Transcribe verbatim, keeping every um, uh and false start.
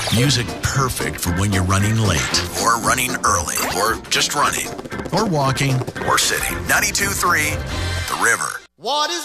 Music perfect for when you're running late, or running early, or just running, or walking, or sitting. ninety-two point three, The River. What is